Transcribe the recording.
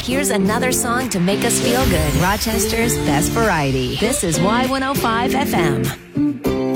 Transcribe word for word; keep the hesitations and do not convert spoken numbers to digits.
here's another song to make us feel good. Rochester's Best Variety. This is Y one oh five F M.